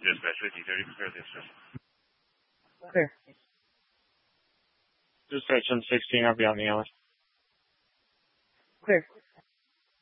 Dispatch 5030, clear dispatch. Clear. Dispatch 116, I'll be on the alley. Clear.